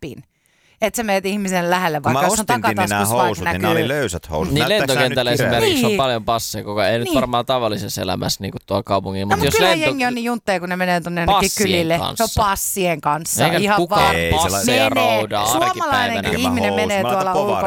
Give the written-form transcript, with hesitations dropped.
napin. Että sä meet ihmisen lähelle, vaikka jos on takataskus housut, niin nämä oli löysät housut. Niin lentokentällä esimerkiksi on paljon passeja koko ajan. Ei nyt varmaan tavallisessa elämässä niin kuin tuolla kaupungilla. No, mutta kyllä jengi on niin juntteja, kun ne menee tuonne jonnekin kylille. Kanssa. No passien kanssa. Eikä ihan kukaan passeja roudaa Suomalainenkin ihminen menee tuolla ulkona